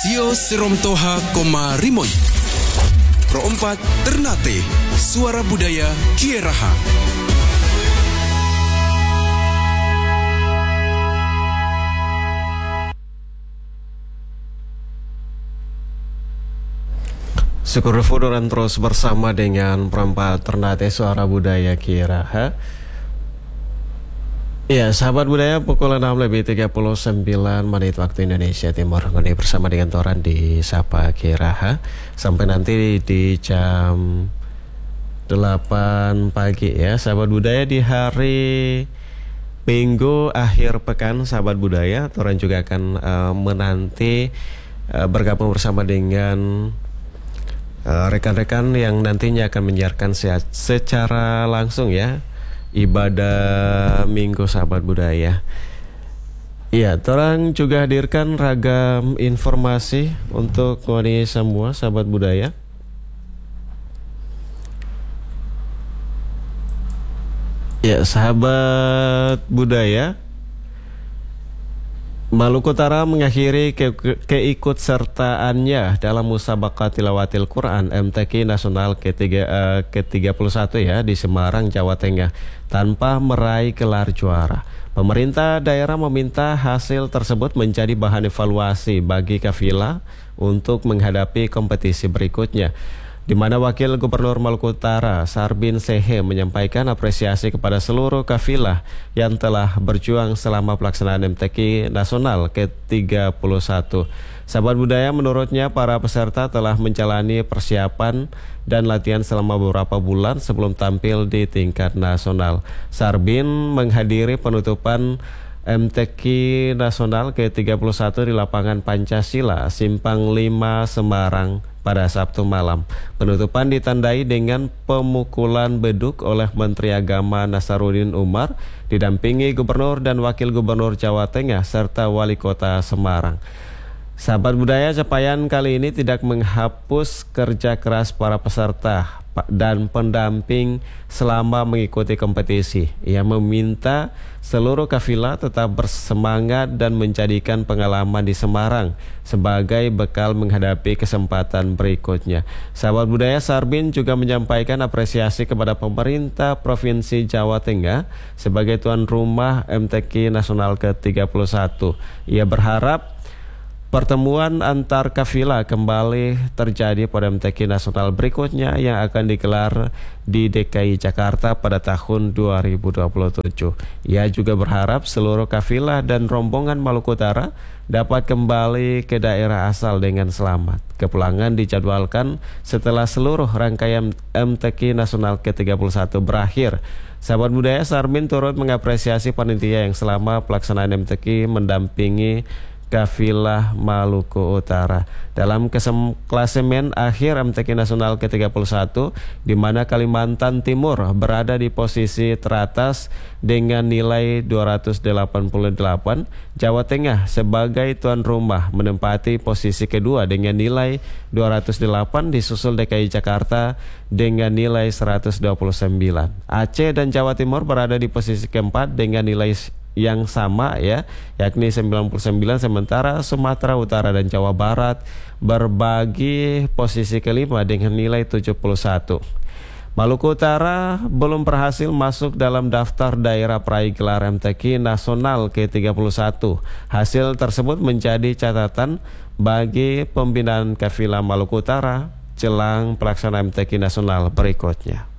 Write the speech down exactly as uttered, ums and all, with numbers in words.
Sio Seromtoha Koma Rimoi Pro empat Ternate Suara Budaya Kieraha. Syukur fuduran terus bersama dengan perempat Ternate Suara Budaya Kieraha. Ya, sahabat budaya, pukul enam lebih tiga puluh sembilan menit waktu Indonesia Timur. Ini bersama dengan Toran di Sapa Kieraha sampai nanti di jam delapan pagi ya. Sahabat budaya, di hari Minggu akhir pekan sahabat budaya, Toran juga akan uh, menanti uh, bergabung bersama dengan uh, rekan-rekan yang nantinya akan menyiarkan secara langsung ya ibadah Minggu sahabat budaya. Iya, Torang juga hadirkan ragam informasi untuk ngoni semua sahabat budaya. Ya, sahabat budaya, Maluku Utara mengakhiri ke ke keikutsertaannya dalam Musabaqah Tilawatil Quran M T Q Nasional ke tiga puluh satu ya di Semarang, Jawa Tengah tanpa meraih gelar juara. Pemerintah daerah meminta hasil tersebut menjadi bahan evaluasi bagi kafilah untuk menghadapi kompetisi berikutnya, di mana Wakil Gubernur Maluku Utara Sarbin Sehe menyampaikan apresiasi kepada seluruh kafilah yang telah berjuang selama pelaksanaan M T Q Nasional ke tiga puluh satu. Sahabat budaya, menurutnya para peserta telah menjalani persiapan dan latihan selama beberapa bulan sebelum tampil di tingkat nasional. Sarbin menghadiri penutupan M T Q Nasional ke tiga puluh satu di lapangan Pancasila, Simpang lima, Semarang pada Sabtu malam. Penutupan ditandai dengan pemukulan beduk oleh Menteri Agama Nasaruddin Umar, didampingi Gubernur dan Wakil Gubernur Jawa Tengah serta Wali Kota Semarang. Sahabat budaya, capaian kali ini tidak menghapus kerja keras para peserta dan pendamping selama mengikuti kompetisi. Ia meminta seluruh kafilah tetap bersemangat dan menjadikan pengalaman di Semarang sebagai bekal menghadapi kesempatan berikutnya. Sahabat budaya, Sarbin juga menyampaikan apresiasi kepada pemerintah Provinsi Jawa Tengah sebagai tuan rumah M T Q Nasional ke tiga puluh satu. Ia berharap pertemuan antar kafilah kembali terjadi pada M T Q Nasional berikutnya yang akan digelar di D K I Jakarta pada tahun dua ribu dua puluh tujuh. Ia juga berharap seluruh kafilah dan rombongan Maluku Utara dapat kembali ke daerah asal dengan selamat. Kepulangan dijadwalkan setelah seluruh rangkaian M T Q Nasional ke tiga puluh satu berakhir. Sahabat budaya, Sarbin turut mengapresiasi panitia yang selama pelaksanaan M T Q mendampingi kafilah Maluku Utara dalam klasemen akhir M T Q Nasional ke tiga puluh satu, di mana Kalimantan Timur berada di posisi teratas dengan nilai dua ratus delapan puluh delapan. Jawa Tengah sebagai tuan rumah menempati posisi kedua dengan nilai dua ratus delapan, disusul D K I Jakarta dengan nilai seratus dua puluh sembilan. Aceh dan Jawa Timur berada di posisi keempat dengan nilai yang sama ya, yakni sembilan puluh sembilan, sementara Sumatera Utara dan Jawa Barat berbagi posisi kelima dengan nilai tujuh puluh satu. Maluku Utara belum berhasil masuk dalam daftar daerah peraih gelar M T Q Nasional ke tiga puluh satu. Hasil tersebut menjadi catatan bagi pembinaan kafilah Maluku Utara jelang pelaksanaan M T Q Nasional berikutnya.